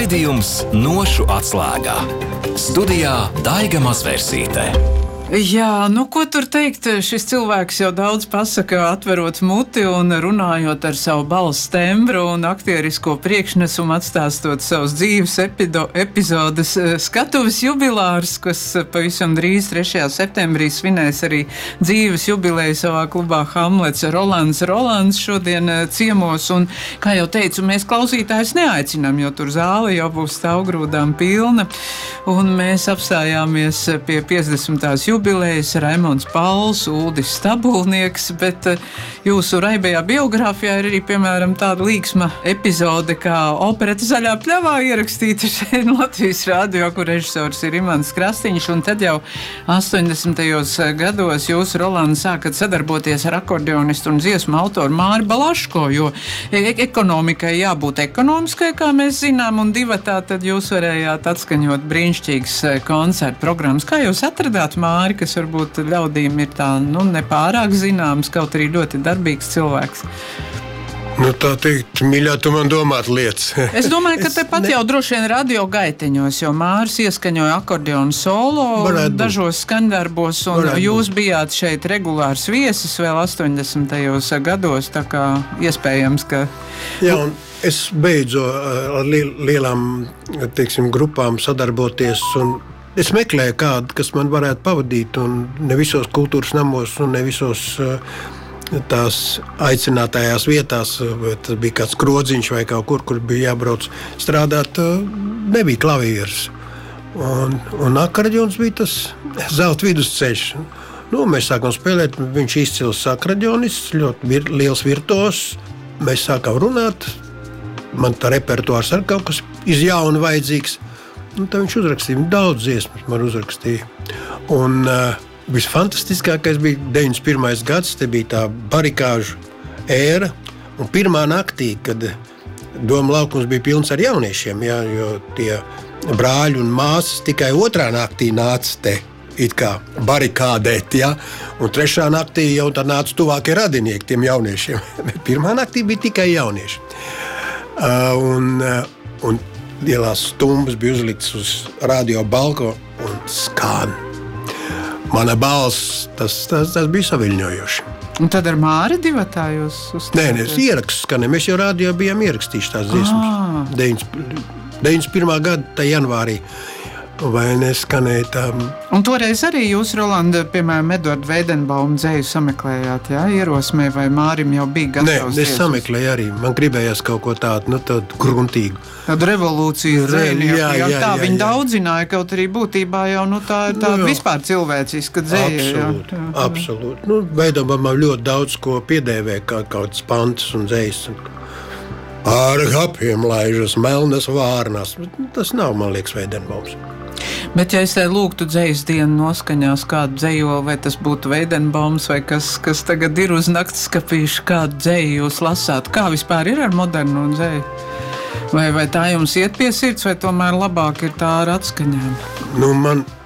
Raidījums Nošu atslēgā. Studijā Daiga Mazvērsīte. Jā, ko tur teikt? Šis cilvēks jau daudz pasaka, atverot muti un runājot ar savu balss tembru un aktierisko priekšnesumu, atstāstot savus dzīves epizodes. Skatuves jubilārs, kas pavisam drīz 3. septembrī svinēs arī dzīves jubileju savā klubā Hamlets, Rolands šodien ciemos. Un, kā jau teicu, mēs klausītājus neaicinām, jo tur zāle jau būs stāvgrūdām pilna. Un mēs apstājāmies pie 50. jubilejas, Raimonds Pauls, Uldis Stabulnieks, bet jūsu raibajā biogrāfijā ir arī, piemēram, tāda līksma epizode, kā opereta Zaļā pļavā ierakstīta šeit Latvijas radio, kur režisors ir Imants Krastīņš, un tad jau 80. gados jūs, Rolands, sākat sadarboties ar akordeonistu un dziesmu autoru Māri Balaško, jo ekonomikai jābūt ekonomiskai, kā mēs zinām, un divatā tad jūs varējāt atskaņot brīnišķīgas koncertu programmas. Kā jūs atradāt Māri, kas varbūt ļaudīm ir tā, nepārāk zināms, kaut arī ļoti darbīgs cilvēks? Tā teikt, mīļā, tu man domāt lietas. Es domāju, ka tepat jau droši vien radio gaiteņos, jo Māris ieskaņoja akordeonu solo dažos skaņdarbos, un jūs bijāt šeit regulārs viesis vēl 80. gados, tā kā iespējams, ka... Jā, un es beidzu ar lielām, teiksim, grupām sadarboties, un es meklēju kādu, kas man varētu pavadīt, un ne visos kultūras namos, un ne visos tās aicinātajās vietās, vai tas bija kāds krodziņš vai kaut kur bija jābrauc strādāt, nebija klavieres. Un akordeons bija tas zelta vidusceļš. Mēs sākam spēlēt, viņš izcils akordeonists, ļoti liels virtuos. Mēs sākam runāt, man tā repertuārs ar kaut kas iz jaunu vajadzīgs. Tad viņš uzrakstīja, daudz dziesmas man uzrakstīja. Un visfantastiskākais bija 91. gads, te bija tā barikāžu ēra, un pirmā naktī, kad Doma laukums bija pilns ar jauniešiem, jo tie brāļi un māsas tikai otrā naktī nāca te it kā barikādēt, un trešā naktī jau tā nāca tuvākie radinieki tiem jauniešiem. Pirmā naktī bija tikai jaunieši. Un lielās stumbas bija uzliktas uz radio balko un skan. Mana balss, tas bija saviļņojoši. Un tad ar Māri divatā jūs uzstāties? Nē, es ierakstu skanēju. Mēs jau radio bijām ierakstījuši tās dziesmas. 91. gada janvārī. Vai neskanēja tā? Un toreiz arī jūs, Rolanda, piemēram, Eduardu Veidenbaumu dzeju sameklējāt, ierosmē, vai Mārim jau bija gatavs? Nē, es sameklēju arī. Man gribējās kaut ko tādu, tādu gruntīgu. Tādu revolūciju dzēju. Tā viņi daudzināja, kaut arī būtībā jau tā ir tāda vispār cilvēciska dzēja. Absolūti. Veidenbaumam ļoti daudz ko piedēvē, kā kaut kāds pantas un dzējas. Ar hapiem laižas melnas vārnas. Tas nav, man liekas, Veidenbaums. Bet, ja es te lūgtu dzejas dienu noskaņās kādu dzejo, vai tas būtu Veidenbaums, vai kas tagad ir uz nakts skapīšu, kādu dzeju jūs lasāt? Kā vispār ir ar modernu dzeju? Vai tā jums iet pie sirds, vai tomēr labāk ir tā ar atskaņām? Man